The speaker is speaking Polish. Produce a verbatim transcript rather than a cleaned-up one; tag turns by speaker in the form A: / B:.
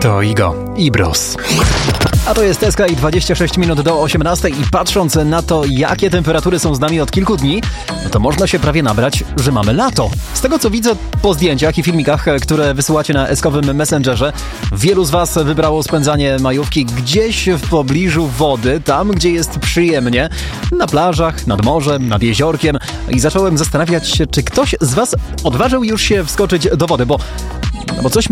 A: To Igo i Bros. A to jest S K I dwadzieścia sześć minut do osiemnastej i patrząc na to, jakie temperatury są z nami od kilku dni, no to można się prawie nabrać, że mamy lato. Z tego co widzę po zdjęciach i filmikach, które wysyłacie na eskowym Messengerze, wielu z was wybrało spędzanie majówki gdzieś w pobliżu wody, tam gdzie jest przyjemnie, na plażach, nad morzem, nad jeziorkiem i zacząłem zastanawiać się, czy ktoś z was odważył już się wskoczyć do wody, bo, no bo coś